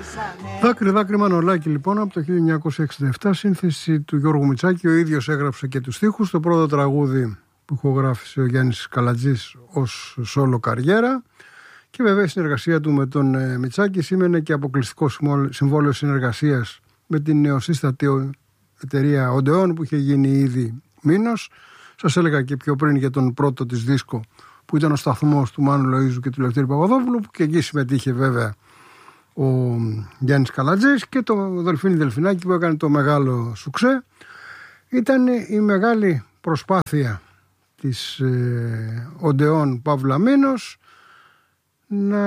Δάκρυ δάκρυ Μανολάκη λοιπόν από το 1967, σύνθεση του Γιώργου Μητσάκη. Ο ίδιος έγραψε και τους στίχους. Το πρώτο τραγούδι που ηχογράφησε ο Γιάννης Καλατζής ως σόλο καριέρα. Και βέβαια η συνεργασία του με τον Μητσάκη σήμαινε και αποκλειστικό συμβόλαιο συνεργασίας με την νεοσύστατη εταιρεία Οντεόν που είχε γίνει ήδη μήνος. Σας έλεγα και πιο πριν για τον πρώτο της δίσκο που ήταν ο σταθμός του Μάνου Λοΐζου και του Λευτέρη Παπαδόπουλου, που και εκεί συμμετείχε βέβαια ο Γιάννης Καλατζής, και το Δελφίνι Δελφινάκι που έκανε το μεγάλο σουξέ. Ήταν η μεγάλη προσπάθεια της Οντεόν Παύλα Μήνος να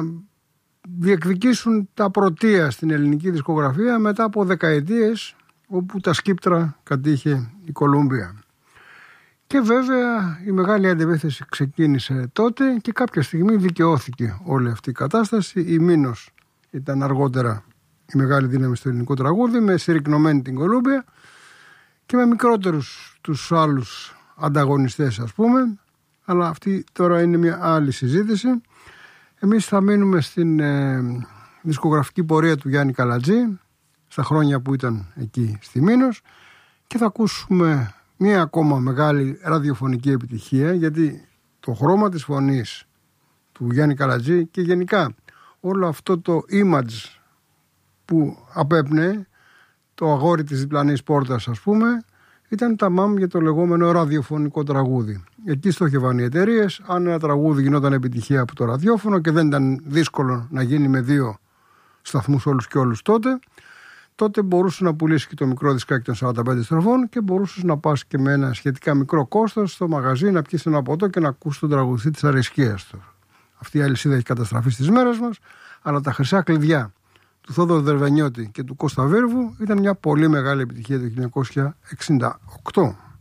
διεκδικήσουν τα πρωτεία στην ελληνική δισκογραφία μετά από δεκαετίες όπου τα σκύπτρα κατήχε η Κολούμπια. Και βέβαια η μεγάλη αντιπίθεση ξεκίνησε τότε και κάποια στιγμή δικαιώθηκε όλη αυτή η κατάσταση. Η Μήνος ήταν αργότερα η μεγάλη δύναμη στο ελληνικό τραγούδι, με συρρικνωμένη την Κολούμπια και με μικρότερους τους άλλους ανταγωνιστές, ας πούμε, αλλά αυτή τώρα είναι μια άλλη συζήτηση. Εμείς θα μείνουμε στην δισκογραφική πορεία του Γιάννη Καλατζή στα χρόνια που ήταν εκεί στη Μήνος και θα ακούσουμε μια ακόμα μεγάλη ραδιοφωνική επιτυχία, γιατί το χρώμα της φωνής του Γιάννη Καλατζή και γενικά όλο αυτό το image που απέπνεε το αγόρι της διπλανής πόρτας, ας πούμε, ήταν τα μάμ για το λεγόμενο ραδιοφωνικό τραγούδι. Εκεί στόχευαν οι εταιρείες. Αν ένα τραγούδι γινόταν επιτυχία από το ραδιόφωνο και δεν ήταν δύσκολο να γίνει με 2 σταθμούς όλους και όλους τότε μπορούσε να πουλήσει και το μικρό δισκάκι των 45 στροφών και μπορούσε να πας και με ένα σχετικά μικρό κόστος στο μαγαζί να πιεις ένα ποτό και να ακούσει τον τραγουδιστή της αρεσκίας του. Αυτή η αλυσίδα έχει καταστραφεί στις μέρες μας, αλλά τα χρυσά κλειδιά του Θόδωρου Δερβενιώτη και του Κώστα Βίρβου ήταν μια πολύ μεγάλη επιτυχία το 1968.